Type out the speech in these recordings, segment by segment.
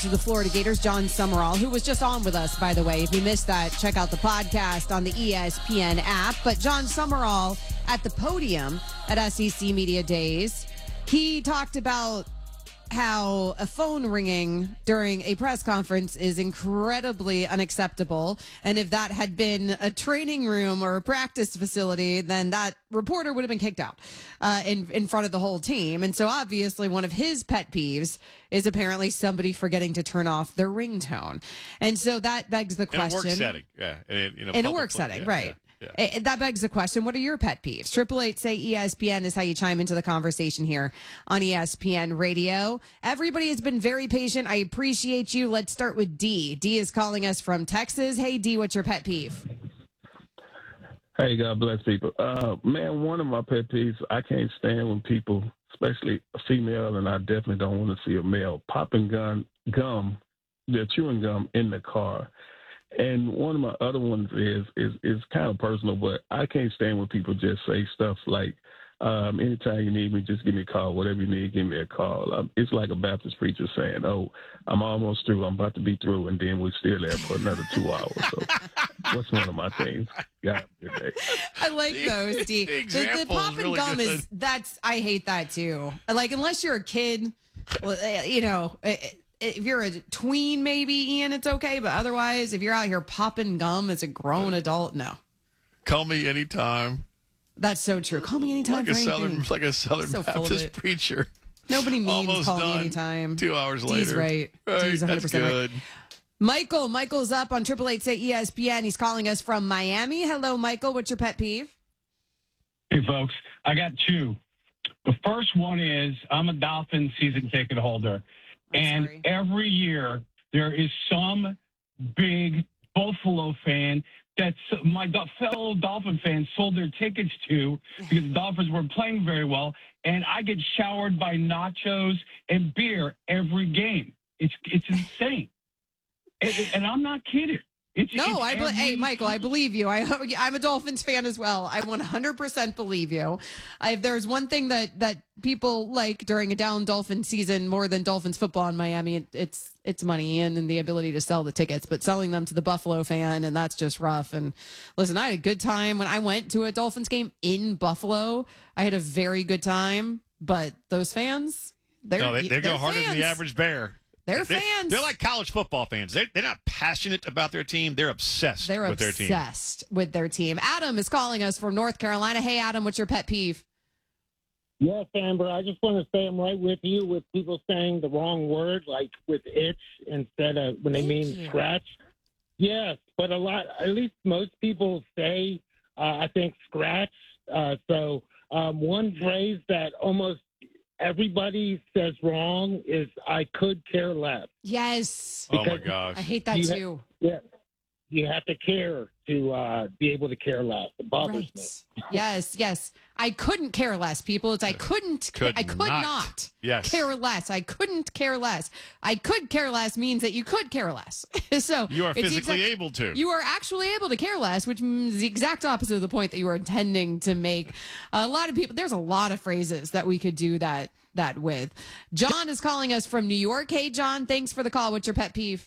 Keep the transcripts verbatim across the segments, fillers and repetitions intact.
To the Florida Gators, John Summerall, who was just on with us, by the way. If you missed that, check out the podcast on the E S P N app. But John Summerall at the podium at S E C Media Days, he talked about how a phone ringing during a press conference is incredibly unacceptable. And if that had been a training room or a practice facility, then that reporter would have been kicked out uh, in, in front of the whole team. And so obviously one of his pet peeves is apparently somebody forgetting to turn off their ringtone. And so that begs the question. In a work setting, yeah. In, in a, in a work setting, yeah, right. Yeah. Yeah. That begs the question, what are your pet peeves? Triple eight say E S P N is how you chime into the conversation here on E S P N Radio. Everybody has been very patient. I appreciate you. Let's start with D. D is calling us from Texas. Hey, D, what's your pet peeve? Hey, God bless people. Uh, man, one of my pet peeves, I can't stand when people, especially a female, and I definitely don't want to see a male, popping gun, gum, they're chewing gum in the car. And one of my other ones is is is kind of personal, but I can't stand when people just say stuff like, um, anytime you need me, just give me a call. Whatever you need, give me a call. Um, it's like a Baptist preacher saying, oh, I'm almost through. I'm about to be through. And then we're still there for another two hours. So what's one of my things? God, good day. I like those, D. The, the, the pop and really gum good. is, that's, I hate that too. Like, unless you're a kid, well, you know, it, if you're a tween, maybe, Ian, it's okay. But otherwise, if you're out here popping gum as a grown adult, no. Call me anytime. That's so true. Call me anytime. Like a for southern, anything. like a southern So Baptist preacher. Nobody means Almost call done. me anytime. Two hours later. He's right. Right, He's one hundred percent that's good. right. Michael, Michael's up on Triple Eight Say E S P N. He's calling us from Miami. Hello, Michael. What's your pet peeve? Hey, folks. I got two. The first one is I'm a Dolphins season ticket holder. I'm and sorry. every year there is some big Buffalo fan that my do- fellow Dolphin fans sold their tickets to because the Dolphins were playing very well. And I get showered by nachos and beer every game. It's it's insane. and, and I'm not kidding. It's, No, it's I be- every- hey Michael, I believe you. I I'm a Dolphins fan as well. I one hundred percent believe you. I, if there's one thing that that people like during a down Dolphin season more than Dolphins football in Miami, it, it's it's money and, and the ability to sell the tickets. But selling them to the Buffalo fan, and that's just rough. And listen, I had a good time when I went to a Dolphins game in Buffalo. I had a very good time. But those fans, they're No, they, they they're go harder fans. than the average bear. They're They- fans. They're like college football fans. They're, they're not passionate about their team. They're obsessed They're with their team. obsessed with their team. Adam is calling us from North Carolina. Hey, Adam, what's your pet peeve? Yes, Amber, I just want to say I'm right with you with people saying the wrong word, like with itch instead of when they Thank mean you. scratch. Yes, but a lot, at least most people say, uh, I think, scratch. Uh, so um, one phrase that almost everybody says wrong is I could care less. Yes. Oh, my Because gosh. I hate that You ha- too. Yeah, you have to care to uh, be able to care less. It bothers me. Right. Yes, yes. I couldn't care less, people. It's I couldn't Could I could not. not, Yes. care less. I couldn't care less. I could care less means that you could care less. so You are it's the physically exact- able to. You are actually able to care less, which means the exact opposite of the point that you were intending to make. A lot of people, there's a lot of phrases that we could do that that with. John is calling us from New York. Hey, John, thanks for the call. What's your pet peeve?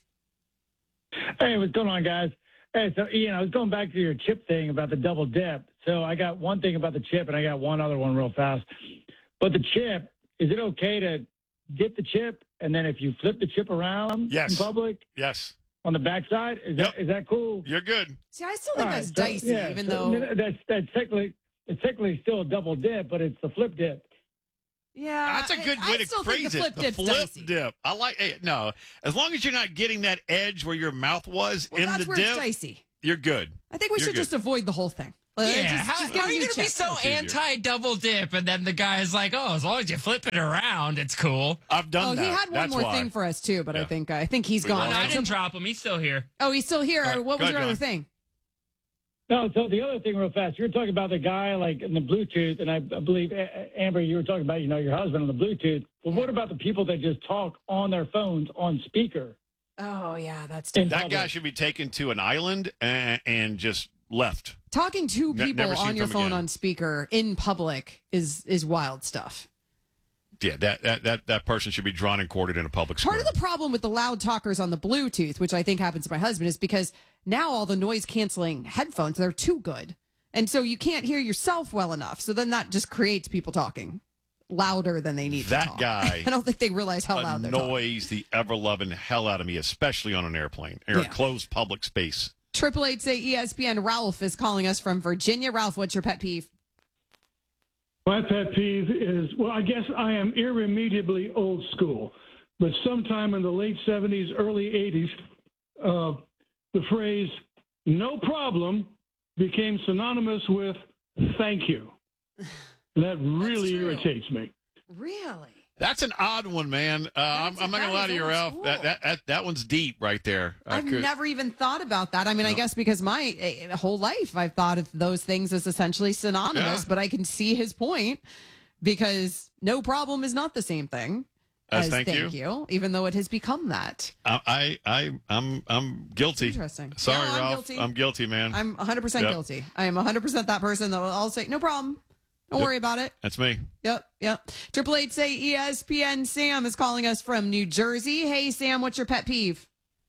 Hey, what's going on, guys? Hey, so Ian, I was going back to your chip thing about the double dip. So I got one thing about the chip, and I got one other one real fast. But the chip, is it okay to dip the chip, and then if you flip the chip around Yes. in public Yes. on the backside, is Yep. that is that cool? You're good. See, I still think All that's right, so- dicey, yeah, even so though. that's that's technically it's technically still a double dip, but it's the flip dip. Yeah, That's a good I, way I to still think phrase the flip it. The dip's flip dicey. dip. I like hey, no. As long as you're not getting that edge where your mouth was Well, in that's the where dip, it's dicey. you're good. I think we You're should good. just avoid the whole thing. Like, Yeah, just, how, just get how a are you new going to be chip. so That's easier. anti-double dip? And then the guy's like, oh, as long as you flip it around, it's cool. I've done Oh, that. he had one That's more why. thing for us too, but I Yeah. think I think he's We gone. lost No, I him. didn't drop him. He's still here. Oh, he's still here. All right, What go was ahead, your other John. thing? No, so the other thing, real fast, you were talking about the guy like in the Bluetooth, and I, I believe A- Amber, you were talking about you know your husband on the Bluetooth. Well, what about the people that just talk on their phones on speaker? Oh yeah, that's In That public? guy should be taken to an island and, and just left. talking to Ne- people never seen on your from phone again. on speaker in public is is wild stuff. Yeah, that, that that that person should be drawn and quartered in a public square. Part of the problem with the loud talkers on the Bluetooth, which I think happens to my husband, is because now all the noise canceling headphones, they're too good. And so you can't hear yourself well enough. So then that just creates people talking louder than they need that to talk. guy I don't think they realize how loud they're talking. Annoys the ever-loving hell out of me, especially on an airplane or Yeah. a closed public space. Triple eight say E S P N. Ralph is calling us from Virginia. Ralph, what's your pet peeve? My pet peeve is, well, I guess I am irremediably old school, but sometime in the late seventies, early eighties, uh, the phrase "no problem" became synonymous with "thank you." That really irritates me. Really? That's an odd one, man. Uh, I'm, I'm not going to lie to you, Ralph. That, that, that, that one's deep right there. I I've could- never even thought about that. I mean, I No. guess because my uh, whole life I've thought of those things as essentially synonymous, Yeah. but I can see his point because no problem is not the same thing As as thank thank, you? you, even though it has become that. I, I, I, I'm, I'm guilty. Interesting. Sorry, Yeah, I'm Ralph. guilty. I'm guilty, man. I'm one hundred percent Yep. guilty. I am one hundred percent that person that will I'll say, no problem. Don't Yep. worry about it. That's me. Yep, yep. Triple eight say E S P N. Sam is calling us from New Jersey. Hey, Sam, what's your pet peeve?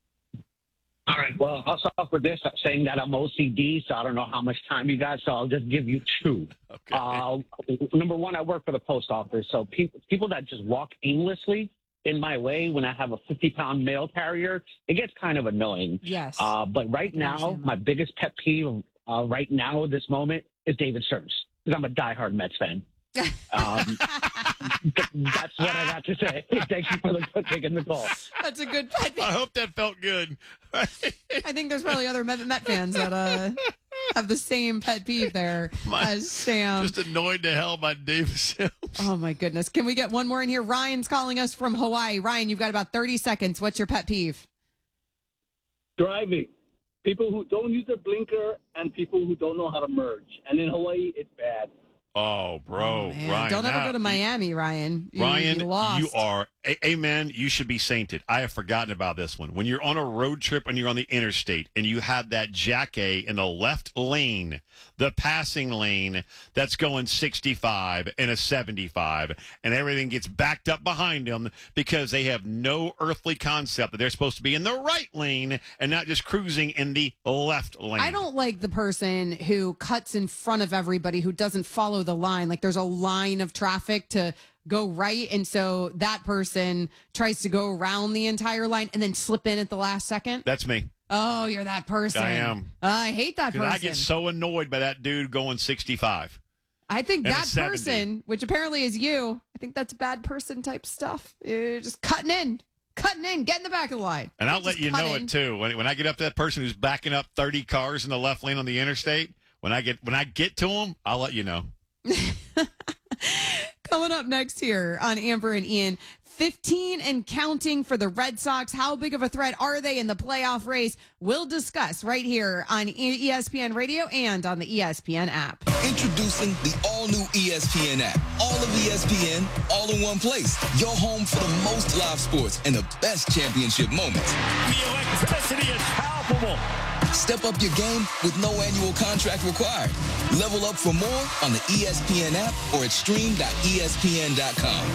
All right. Well, I'll start off with this, saying that I'm O C D, so I don't know how much time you got, so I'll just give you two. Okay. Uh, number one, I work for the post office, so people people that just walk aimlessly in my way when I have a fifty-pound mail carrier, it gets kind of annoying. Yes. Uh, but right can now, understand that. my biggest pet peeve uh, right now, this moment, is David Stearns, because I'm a diehard Mets fan. Um, that's what I got to say. Thank you for, the, for taking the call. That's a good pet peeve. I hope that felt good. I think there's probably other Met, Met fans that uh, have the same pet peeve there My- as Sam. Just annoyed to hell by David Sims. Oh, my goodness. Can we get one more in here? Ryan's calling us from Hawaii. Ryan, you've got about thirty seconds. What's your pet peeve? Driving. People who don't use their blinker and people who don't know how to merge. And in Hawaii, it's bad. Oh, bro, Oh, man. Ryan. Don't ever now- go to Miami, Ryan. You, Ryan, you lost. you are, a- amen, you should be sainted. I have forgotten about this one. When you're on a road trip and you're on the interstate and you have that jacket in the left lane, the passing lane that's going sixty-five and a seventy-five, and everything gets backed up behind them because they have no earthly concept that they're supposed to be in the right lane and not just cruising in the left lane. I don't like the person who cuts in front of everybody who doesn't follow the line. Like there's a line of traffic to go right. And so that person tries to go around the entire line and then slip in at the last second. That's me. Oh, you're that person. I am. I hate that 'Cause person. I get so annoyed by that dude going sixty-five. I think and a that seventy. person, which apparently is you, I think that's bad person type stuff. You're just cutting in, cutting in, get in the back of the line. And I'll Just let you cut know in. it too. When when I get up to that person who's backing up thirty cars in the left lane on the interstate, when I get when I get to them, I'll let you know. Coming up next here on Amber and Ian, fifteen and counting for the Red Sox. How big of a threat are they in the playoff race? We'll discuss right here on E S P N Radio and on the E S P N app. Introducing the all-new E S P N app. All of E S P N, all in one place. Your home for the most live sports and the best championship moments. The electricity is palpable. Step up your game with no annual contract required. Level up for more on the E S P N app or at stream dot E S P N dot com.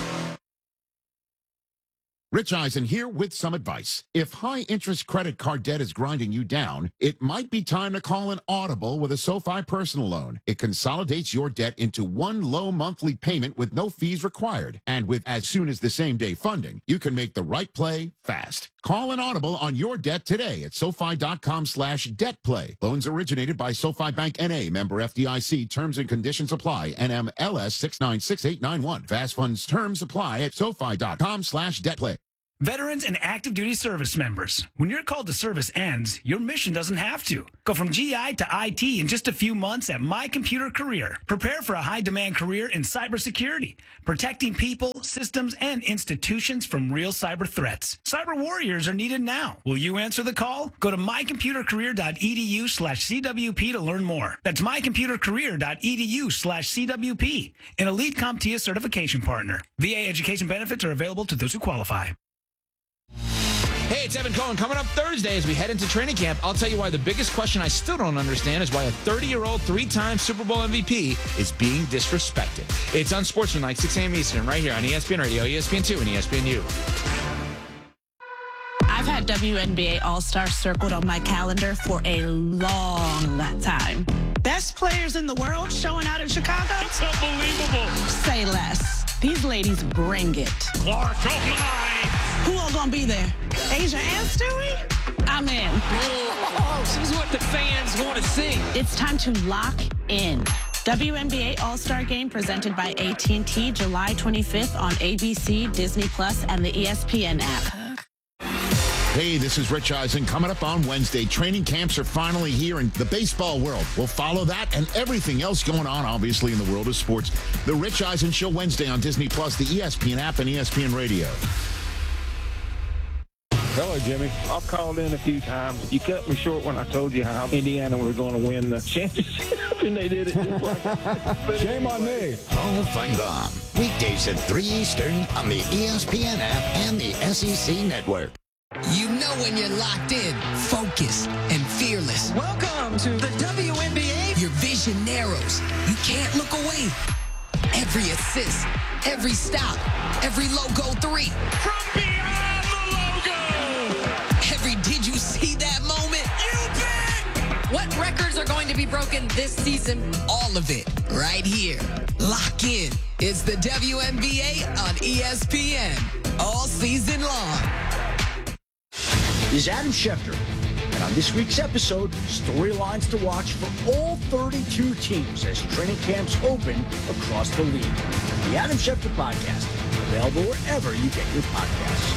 Rich Eisen here with some advice. If high-interest credit card debt is grinding you down, it might be time to call an Audible with a SoFi personal loan. It consolidates your debt into one low monthly payment with no fees required. And with as soon as the same day funding, you can make the right play fast. Call an Audible on your debt today at SoFi dot com slash debt play. Loans originated by SoFi Bank N A, member F D I C. Terms and conditions apply. N M L S six nine six eight nine one. Fast funds terms apply at SoFi dot com slash debt play. Veterans and active duty service members, when your call to service ends, your mission doesn't have to. Go from G I to I T in just a few months at My Computer Career. Prepare for a high-demand career in cybersecurity, protecting people, systems, and institutions from real cyber threats. Cyber warriors are needed now. Will you answer the call? Go to my computer career dot e d u slash C W P to learn more. That's my computer career dot e d u slash C W P, an elite CompTIA certification partner. V A education benefits are available to those who qualify. Hey, it's Evan Cohen. Coming up Thursday as we head into training camp, I'll tell you why the biggest question I still don't understand is why a thirty-year-old, three-time Super Bowl M V P is being disrespected. It's Unsportsmanlike, six a.m. Eastern, right here on E S P N Radio, E S P N two, and E S P N U. I've had W N B A All-Star circled on my calendar for a long time. Best players in the world showing out in Chicago? It's unbelievable. Say less. These ladies bring it. Clark, oh my! Who all gonna be there? Asia and Stewie? I'm in. Oh, this is what the fans want to see. It's time to lock in. W N B A All-Star Game presented by A T and T, July twenty-fifth on A B C, Disney Plus, and the E S P N app. Hey, this is Rich Eisen. Coming up on Wednesday, training camps are finally here in the baseball world. We'll follow that and everything else going on, obviously, in the world of sports. The Rich Eisen Show Wednesday on Disney Plus, the E S P N app, and E S P N Radio. Hello, Jimmy. I've called in a few times. You cut me short when I told you how Indiana were going to win the championship, and they did it just like Shame on me. All fun gone. Weekdays at three Eastern on the E S P N app and the S E C Network. You know when you're locked in, focused, and fearless. Welcome to the W N B A. Your vision narrows. You can't look away. Every assist, every stop, every logo three. From beyond the logo. Every did you see that moment? You bet. What records are going to be broken this season? All of it right here. Lock in. It's the W N B A on E S P N all season long. Is Adam Schefter, and on this week's episode, storylines to watch for all thirty-two teams as training camps open across the league. The Adam Schefter Podcast, available wherever you get your podcasts.